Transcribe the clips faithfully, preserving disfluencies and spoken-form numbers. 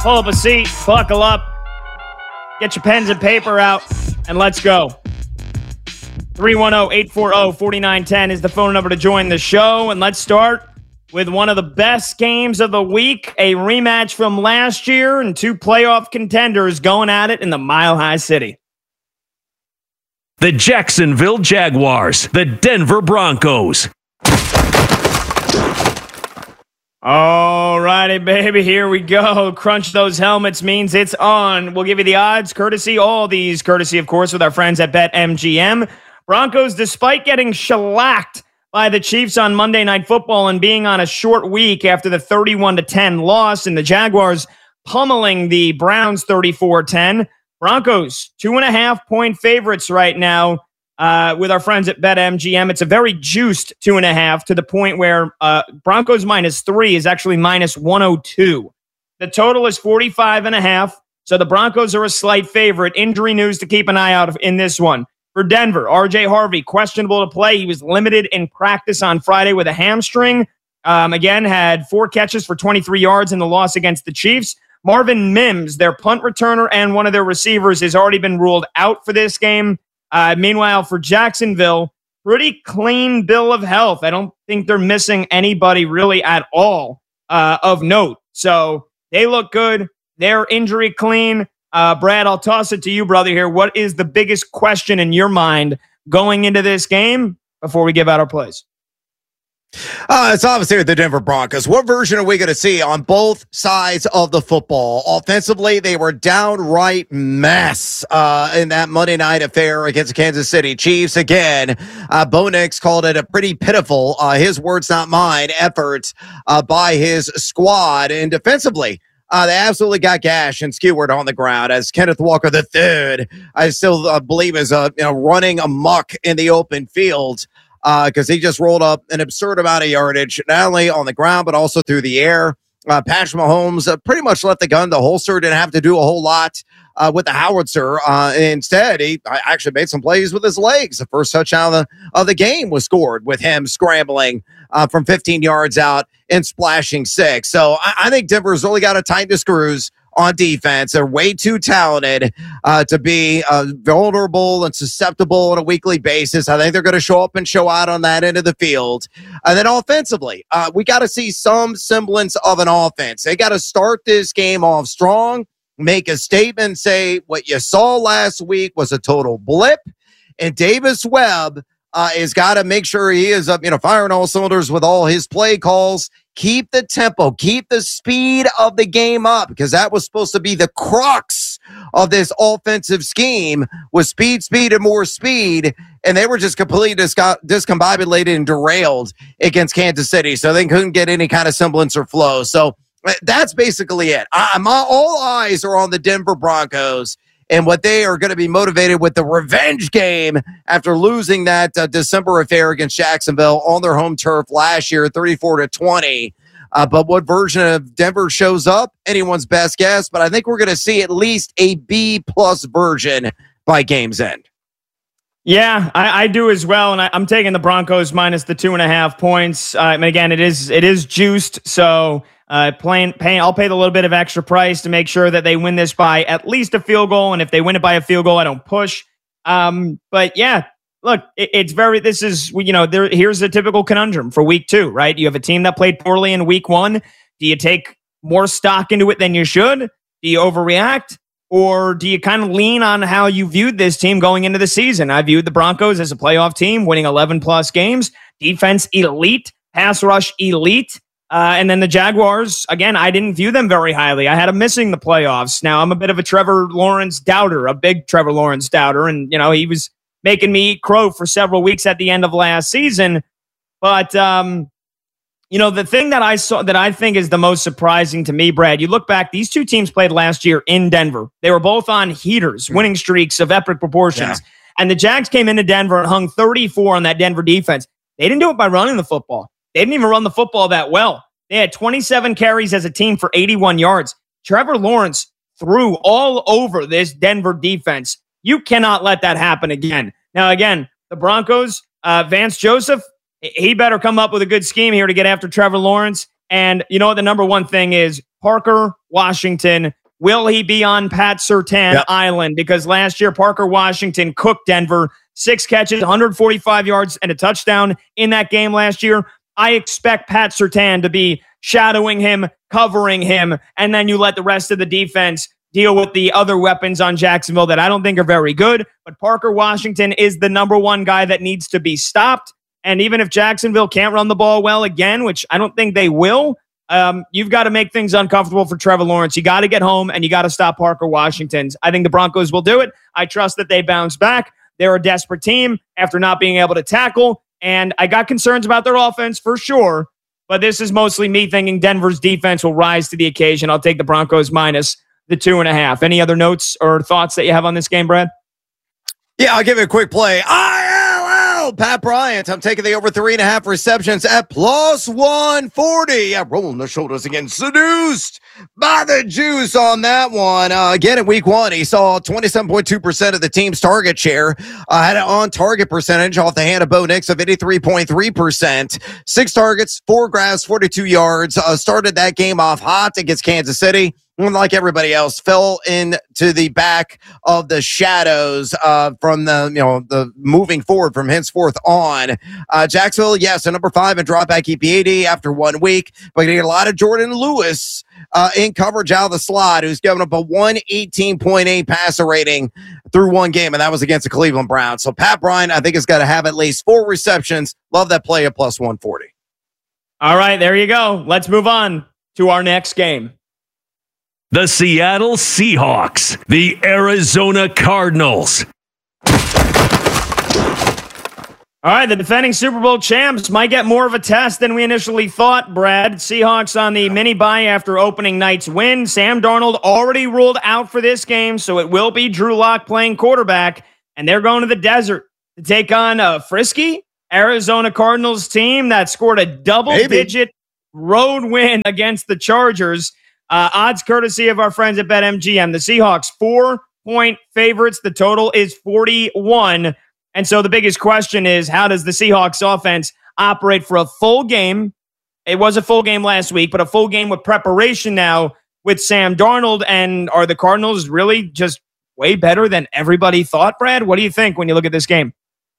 pull up a seat, buckle up, get your pens and paper out, and let's go. three one zero, eight four zero, four nine one zero is the phone number to join the show, and let's start with one of the best games of the week, a rematch from last year, and two playoff contenders going at it in the Mile High City. The Jacksonville Jaguars, the Denver Broncos. All righty, baby, here we go. Crunch those helmets means it's on. We'll give you the odds, courtesy, all these courtesy, of course, with our friends at BetMGM. Broncos, despite getting shellacked by the Chiefs on Monday Night Football and being on a short week after the thirty-one to ten loss, and the Jaguars pummeling the Browns thirty-four ten, Broncos, two and a half point favorites right now. Uh, with our friends at BetMGM. It's a very juiced two and a half to the point where uh, Broncos minus three is actually minus one oh two. The total is forty-five and a half. So the Broncos are a slight favorite. Injury news to keep an eye out in this one. For Denver, R J Harvey, questionable to play. He was limited in practice on Friday with a hamstring. Um, again, had four catches for twenty-three yards in the loss against the Chiefs. Marvin Mims, their punt returner and one of their receivers, has already been ruled out for this game. Uh, meanwhile, for Jacksonville, pretty clean bill of health. I don't think they're missing anybody really at all uh, of note. So they look good. They're injury clean. Uh, Brad, I'll toss it to you, brother, here. What is the biggest question in your mind going into this game before we give out our plays? Uh, it's obviously the Denver Broncos. What version are we going to see on both sides of the football? Offensively, they were downright mess uh, in that Monday night affair against the Kansas City Chiefs. Again, uh, Bo Nix called it a pretty pitiful, uh, his words not mine, effort uh, by his squad. And defensively, Uh, they absolutely got gashed and skewered on the ground as Kenneth Walker the third, I still uh, believe, is uh, you know, running amok in the open field. Because uh, he just rolled up an absurd amount of yardage, not only on the ground, but also through the air. Uh, Patrick Mahomes uh, pretty much left the gun to holster, didn't have to do a whole lot uh, with the howitzer. Uh, instead, he actually made some plays with his legs. The first touchdown of the, of the game was scored with him scrambling uh, from fifteen yards out and splashing six. So I, I think Denver's really got to tighten the screws on defense. They're way too talented uh, to be uh, vulnerable and susceptible on a weekly basis. I think they're going to show up and show out on that end of the field. And then offensively, uh, we got to see some semblance of an offense. They got to start this game off strong, make a statement, say what you saw last week was a total blip. And Davis Webb uh, has got to make sure he is up, you know, firing all cylinders with all his play calls. Keep the tempo, keep the speed of the game up, because that was supposed to be the crux of this offensive scheme, was speed, speed, and more speed. And they were just completely dis- discombobulated and derailed against Kansas City. So they couldn't get any kind of semblance or flow. So that's basically it. I, my, all eyes are on the Denver Broncos and what they are going to be motivated with, the revenge game after losing that uh, December affair against Jacksonville on their home turf last year, thirty-four to twenty. Uh, but what version of Denver shows up, anyone's best guess. But I think we're going to see at least a B plus version by game's end. Yeah, I, I do as well, and I, I'm taking the Broncos minus the two and a half points. Uh, and again, it is it is juiced, so uh, playing, paying, I'll pay the little bit of extra price to make sure that they win this by at least a field goal. And if they win it by a field goal, I don't push. Um, but yeah, look, it, it's very. This is you know, there. Here's a typical conundrum for week two, right? You have a team that played poorly in week one. Do you take more stock into it than you should? Do you overreact? Or do you kind of lean on how you viewed this team going into the season? I viewed the Broncos as a playoff team, winning eleven plus games, defense elite, pass rush elite. Uh, and then the Jaguars, again, I didn't view them very highly. I had them missing the playoffs. Now, I'm a bit of a Trevor Lawrence doubter, a big Trevor Lawrence doubter. And, you know, he was making me eat crow for several weeks at the end of last season. But, um, you know, the thing that I saw that I think is the most surprising to me, Brad, you look back, these two teams played last year in Denver. They were both on heaters, winning streaks of epic proportions. Yeah. And the Jags came into Denver and hung thirty-four on that Denver defense. They didn't do it by running the football. They didn't even run the football that well. They had twenty-seven carries as a team for eighty-one yards. Trevor Lawrence threw all over this Denver defense. You cannot let that happen again. Now, again, the Broncos, uh, Vance Joseph, he better come up with a good scheme here to get after Trevor Lawrence. And you know what the number one thing is? Parker Washington will he be on Pat Surtain yep. Island? Because last year, Parker Washington cooked Denver. Six catches, one hundred forty-five yards, and a touchdown in that game last year. I expect Pat Surtain to be shadowing him, covering him, and then you let the rest of the defense deal with the other weapons on Jacksonville that I don't think are very good. But Parker Washington is the number one guy that needs to be stopped. And even if Jacksonville can't run the ball well again, which I don't think they will, um, you've got to make things uncomfortable for Trevor Lawrence. You got to get home, and you got to stop Parker Washington. I think the Broncos will do it. I trust that they bounce back. They're a desperate team after not being able to tackle, and I got concerns about their offense for sure, but this is mostly me thinking Denver's defense will rise to the occasion. I'll take the Broncos minus the two and a half. Any other notes or thoughts that you have on this game, Brad? Yeah, I'll give it a quick play. I L L, Pat Bryant. I'm taking the over three and a half receptions at plus one forty. I'm rolling the shoulders again. Seduced by the juice on that one. Uh, again, in week one, he saw twenty-seven point two percent of the team's target share. Uh, had an on-target percentage off the hand of Bo Nix of eighty-three point three percent. Six targets, four grabs, forty-two yards. Uh, started that game off hot against Kansas City. Like everybody else, fell into the back of the shadows uh, from the, you know, the moving forward from henceforth on. Uh, Jacksonville, yes, a number five in dropback E P A D after one week, but getting a lot of Jordan Lewis uh, in coverage out of the slot, who's given up a one eighteen point eight passer rating through one game, and that was against the Cleveland Browns. So Pat Bryant, I think, is going to have at least four receptions. Love that play at plus one forty. All right, there you go. Let's move on to our next game. The Seattle Seahawks, the Arizona Cardinals. All right, the defending Super Bowl champs might get more of a test than we initially thought, Brad. Seahawks on the mini bye after opening night's win. Sam Darnold already ruled out for this game, so it will be Drew Lock playing quarterback, and they're going to the desert to take on a frisky Arizona Cardinals team that scored a double-digit road win against the Chargers. Uh, odds courtesy of our friends at BetMGM. The Seahawks, four-point favorites. The total is forty-one. And so the biggest question is, how does the Seahawks offense operate for a full game? It was a full game last week, but a full game with preparation now with Sam Darnold. And are the Cardinals really just way better than everybody thought, Brad? What do you think when you look at this game?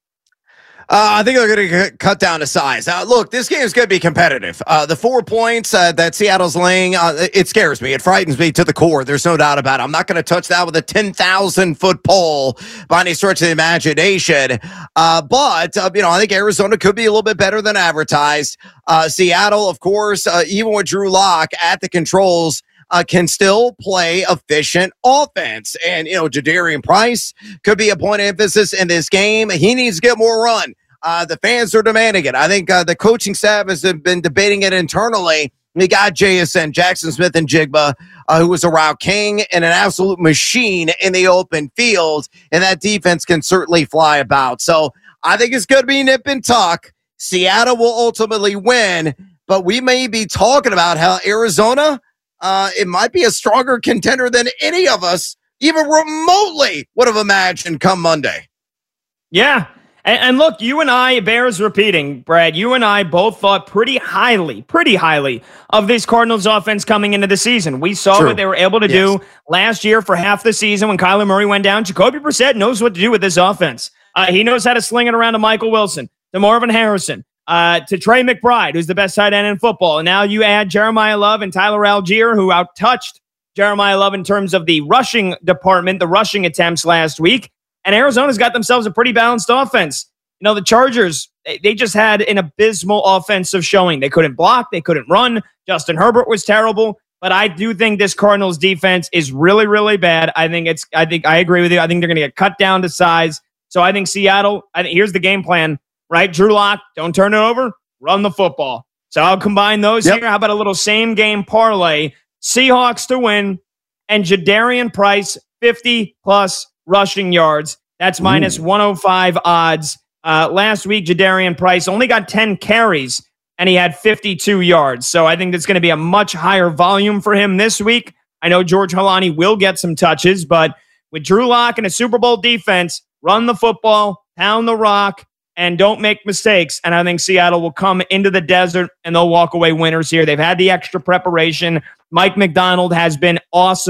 Uh, I think they're going to cut down to size. Uh, look, this game is going to be competitive. Uh, the four points uh, that Seattle's laying, uh, it scares me. It frightens me to the core. There's no doubt about it. I'm not going to touch that with a ten thousand foot pole by any stretch of the imagination. Uh, but, uh, you know, I think Arizona could be a little bit better than advertised. Uh, Seattle, of course, uh, even with Drew Lock at the controls, Uh, can still play efficient offense. And, you know, Jadarian Price could be a point of emphasis in this game. He needs to get more run. Uh, the fans are demanding it. I think uh, the coaching staff has been debating it internally. We got J S N, Jackson Smith and Jigba, uh, who was a route king and an absolute machine in the open field. And that defense can certainly fly about. So I think it's going to be nip and tuck. Seattle will ultimately win, but we may be talking about how Arizona, Uh, it might be a stronger contender than any of us even remotely would have imagined come Monday. Yeah. And, and look, you and I, bears repeating, Brad, you and I both thought pretty highly, pretty highly of this Cardinals offense coming into the season. We saw True. what they were able to Yes. do last year for half the season when Kyler Murray went down. Jacoby Brissett knows what to do with this offense. Uh, he knows how to sling it around to Michael Wilson, to Marvin Harrison, Uh, to Trey McBride, who's the best tight end in football. And now you add Jeremiah Love and Tyler Algier, who outtouched Jeremiah Love in terms of the rushing department, the rushing attempts last week. And Arizona's got themselves a pretty balanced offense. You know, the Chargers, they just had an abysmal offensive showing. They couldn't block. They couldn't run. Justin Herbert was terrible. But I do think this Cardinals defense is really, really bad. I think it's, I think I agree with you. I think they're going to get cut down to size. So I think Seattle, I think here's the game plan. Right, Drew Lock, don't turn it over, run the football. So I'll combine those yep. here. How about a little same game parlay? Seahawks to win and Jadarian Price, fifty plus rushing yards. That's minus Ooh. one oh five odds. Uh, last week, Jadarian Price only got ten carries and he had fifty-two yards. So I think that's going to be a much higher volume for him this week. I know George Halani will get some touches, but with Drew Lock and a Super Bowl defense, run the football, pound the rock, and don't make mistakes. And I think Seattle will come into the desert and they'll walk away winners here. They've had the extra preparation. Mike McDonald has been awesome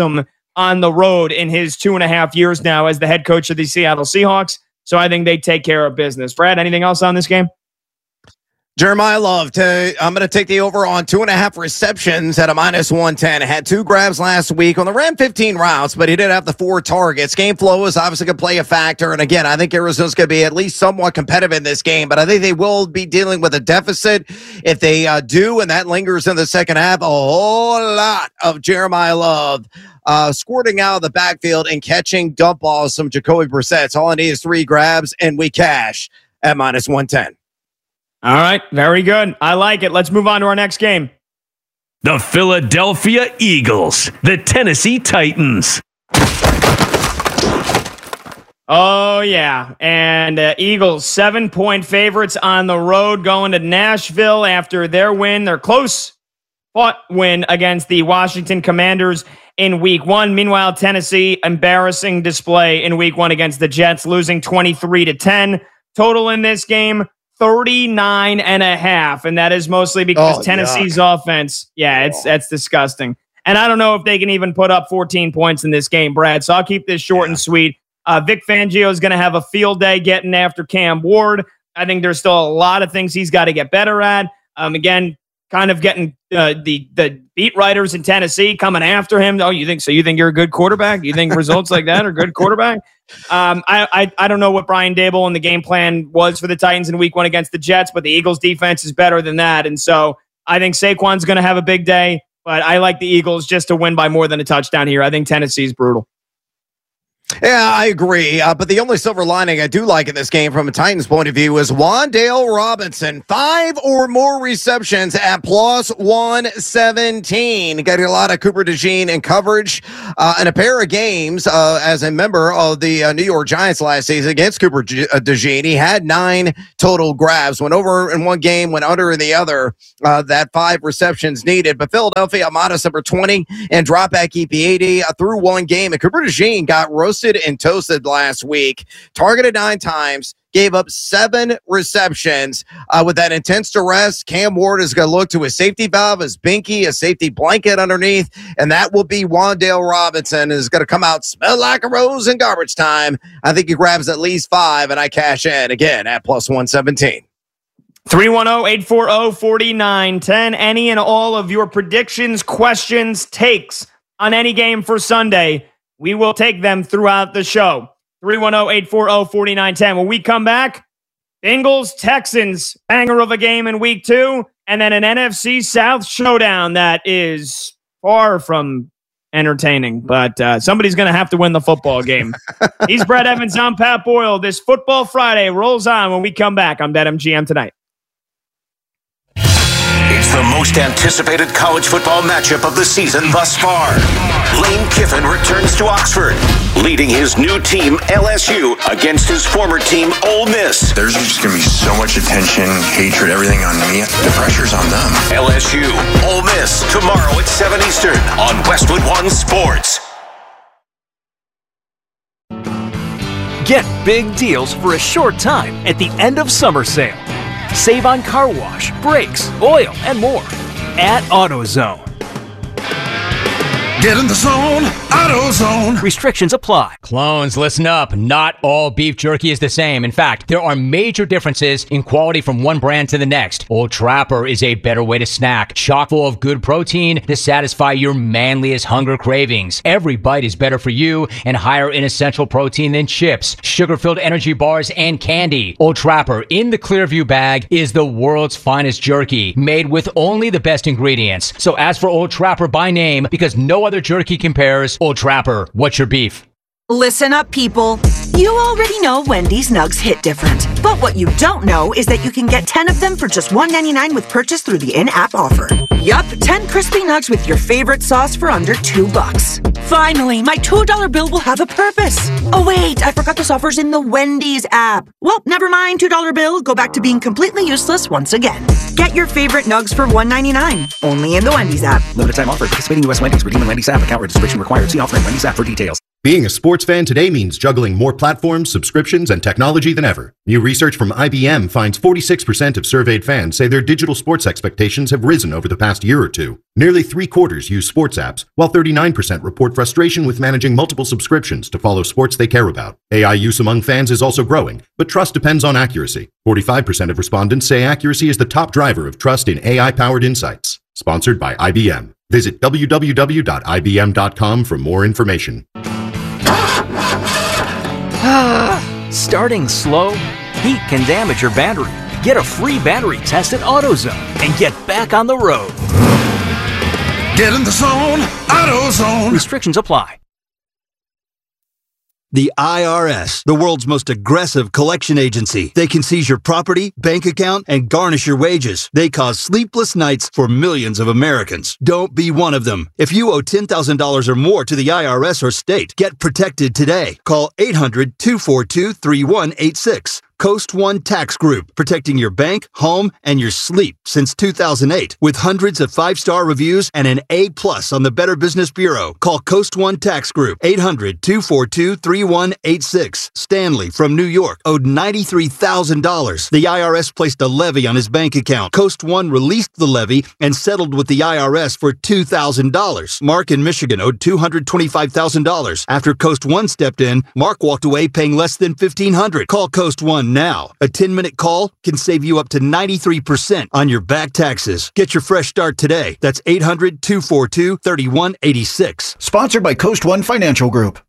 on the road in his two and a half years now as the head coach of the Seattle Seahawks. So I think they take care of business. Brad, anything else on this game? Jeremiah Love, to, I'm going to take the over on two and a half receptions at a minus one ten. Had two grabs last week on the ran fifteen routes, but he did have the four targets. Game flow is obviously going to play a factor. And again, I think Arizona's going to be at least somewhat competitive in this game, but I think they will be dealing with a deficit if they uh, do, and that lingers in the second half. A whole lot of Jeremiah Love uh, squirting out of the backfield and catching dump balls from Jacoby Brissett. All I need is three grabs, and we cash at minus one ten. All right, very good. I like it. Let's move on to our next game. The Philadelphia Eagles, the Tennessee Titans. Oh, yeah. And uh, Eagles, seven-point favorites on the road going to Nashville after their win, their close-fought win against the Washington Commanders in week one. Meanwhile, Tennessee, embarrassing display in week one against the Jets, losing twenty-three to ten. Total in this game, thirty-nine and a half, and that is mostly because oh, Tennessee's yuck. offense, yeah, it's that's disgusting. And I don't know if they can even put up fourteen points in this game, Brad, so I'll keep this short yeah. and sweet. Uh, Vic Fangio is going to have a field day getting after Cam Ward. I think there's still a lot of things he's got to get better at. Um, again, kind of getting uh, the the beat writers in Tennessee coming after him. Oh, you think so? You think you're a good quarterback? You think results like that are good quarterback? Um, I, I I don't know what Brian Daboll and the game plan was for the Titans in week one against the Jets, but the Eagles defense is better than that. And so I think Saquon's going to have a big day, but I like the Eagles just to win by more than a touchdown here. I think Tennessee's brutal. Yeah, I agree. Uh, but the only silver lining I do like in this game from a Titans point of view is Wan'Dale Robinson. Five or more receptions at plus one seventeen. Getting a lot of Cooper DeJean in coverage uh, and a pair of games uh, as a member of the uh, New York Giants last season against Cooper DeJean. He had nine total grabs. Went over in one game, went under in the other. Uh, that five receptions needed. But Philadelphia, modest number twenty and drop back E P eighty uh, through one game. And Cooper DeJean got roasted and toasted last week, targeted nine times, gave up seven receptions. Uh, with that intense duress, Cam Ward is going to look to his safety valve, his binky, a safety blanket underneath, and that will be Wan'Dale Robinson is going to come out, smell like a rose in garbage time. I think he grabs at least five, and I cash in again at plus one seventeen. three one zero, eight four zero, four nine one zero. Any and all of your predictions, questions, takes on any game for Sunday, we will take them throughout the show. three one zero, eight four zero, four nine one zero. When we come back, Bengals, Texans, banger of a game in week two, and then an N F C South showdown that is far from entertaining, but uh, somebody's going to have to win the football game. He's Brad Evans. I'm Pat Boyle. This Football Friday rolls on when we come back on BetMGM tonight. It's the most anticipated college football matchup of the season thus far. Lane Kiffin returns to Oxford, leading his new team, L S U, against his former team, Ole Miss. There's just going to be so much attention, hatred, everything on me. The pressure's on them. L S U, Ole Miss, tomorrow at seven Eastern on Westwood One Sports. Get big deals for a short time at the end of summer sale. Save on car wash, brakes, oil, and more at AutoZone. Get in the zone, AutoZone. Restrictions apply. Clones, listen up. Not all beef jerky is the same. In fact, there are major differences in quality from one brand to the next. Old Trapper is a better way to snack, chock full of good protein to satisfy your manliest hunger cravings. Every bite is better for you and higher in essential protein than chips, sugar-filled energy bars, and candy. Old Trapper in the Clearview bag is the world's finest jerky, made with only the best ingredients. So ask for Old Trapper by name because no other jerky compares. Old Trapper, what's your beef? Listen up, people. You already know Wendy's nugs hit different. But what you don't know is that you can get ten of them for just one ninety-nine with purchase through the in-app offer. Yup, ten crispy nugs with your favorite sauce for under two bucks. Finally, my two dollar bill will have a purpose. Oh wait, I forgot this offer's in the Wendy's app. Well, never mind, two dollar bill. Go back to being completely useless once again. Get your favorite nugs for one ninety-nine. Only in the Wendy's app. Limited time offer. Participating U S Wendy's. Redeem in Wendy's app. Account registration required. See offer in Wendy's app for details. Being a sports fan today means juggling more platforms, subscriptions, and technology than ever. New research from I B M finds forty-six percent of surveyed fans say their digital sports expectations have risen over the past year or two. Nearly three quarters use sports apps, while thirty-nine percent report frustration with managing multiple subscriptions to follow sports they care about. A I use among fans is also growing, but trust depends on accuracy. forty-five percent of respondents say accuracy is the top driver of trust in A I-powered insights. Sponsored by I B M. Visit w w w dot i b m dot com for more information. Starting slow? Heat can damage your battery. Get a free battery test at AutoZone and get back on the road. Get in the zone, AutoZone. Restrictions apply. The I R S, the world's most aggressive collection agency. They can seize your property, bank account, and garnish your wages. They cause sleepless nights for millions of Americans. Don't be one of them. If you owe ten thousand dollars or more to the I R S or state, get protected today. Call eight hundred, two four two, three one eight six. Coast One Tax Group, protecting your bank, home, and your sleep since two thousand eight. With hundreds of five-star reviews and an A plus on the Better Business Bureau. Call Coast One Tax Group, eight hundred, two four two, three one eight six. Stanley from New York owed ninety-three thousand dollars. The I R S placed a levy on his bank account. Coast One released the levy and settled with the I R S for two thousand dollars. Mark in Michigan owed two hundred twenty-five thousand dollars. After Coast One stepped in, Mark walked away paying less than fifteen hundred dollars. Call Coast One now. A ten-minute call can save you up to ninety-three percent on your back taxes. Get your fresh start today. That's eight hundred, two four two, three one eight six. Sponsored by Coast One Financial Group.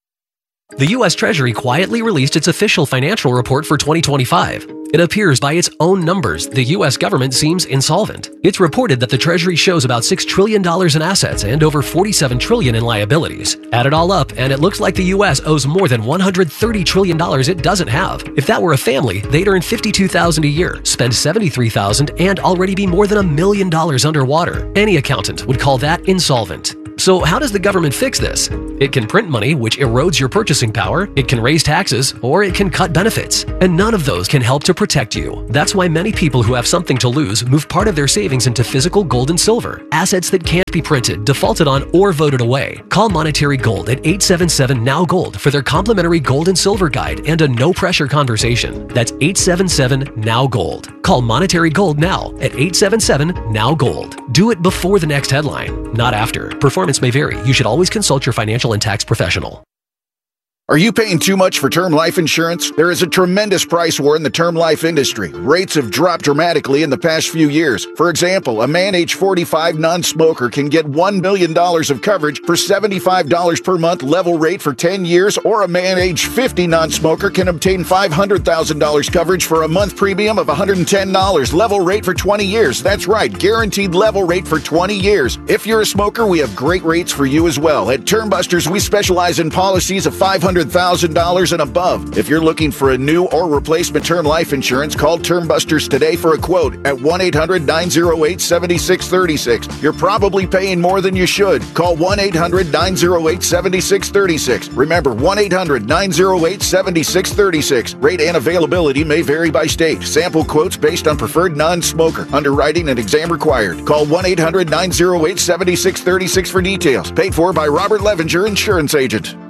The U S Treasury quietly released its official financial report for twenty twenty-five. It appears by its own numbers, the U S government seems insolvent. It's reported that the Treasury shows about six trillion dollars in assets and over forty-seven trillion dollars in liabilities. Add it all up, and it looks like the U S owes more than one hundred thirty trillion dollars it doesn't have. If that were a family, they'd earn fifty-two thousand dollars a year, spend seventy-three thousand dollars, and already be more than a million dollars underwater. Any accountant would call that insolvent. So how does the government fix this? It can print money, which erodes your purchasing power, it can raise taxes, or it can cut benefits. And none of those can help to protect you. That's why many people who have something to lose move part of their savings into physical gold and silver, assets that can't be printed, defaulted on, or voted away. Call Monetary Gold at eight seven seven, N O W Gold for their complimentary gold and silver guide and a no-pressure conversation. That's eight seven seven, N O W Gold. Call Monetary Gold now at eight seven seven, N O W Gold. Do it before the next headline, not after. Performance may vary. You should always consult your financial and tax professional. Are you paying too much for term life insurance? There is a tremendous price war in the term life industry. Rates have dropped dramatically in the past few years. For example, a man age forty-five non-smoker can get one million dollars of coverage for seventy-five dollars per month level rate for ten years, or a man age fifty non-smoker can obtain five hundred thousand dollars coverage for a month premium of one hundred ten dollars level rate for twenty years. That's right, guaranteed level rate for twenty years. If you're a smoker, we have great rates for you as well. At Term Busters, we specialize in policies of five hundred thousand dollars and above. If you're looking for a new or replacement term life insurance, call Term Busters today for a quote at one eight hundred, nine oh eight, seven six three six. You're probably paying more than you should. Call one eight hundred, nine oh eight, seven six three six. Remember, one eight hundred, nine oh eight, seven six three six. Rate and availability may vary by state. Sample quotes based on preferred non-smoker. Underwriting and exam required. Call one eight hundred, nine oh eight, seven six three six for details. Paid for by Robert Levenger, Insurance Agent.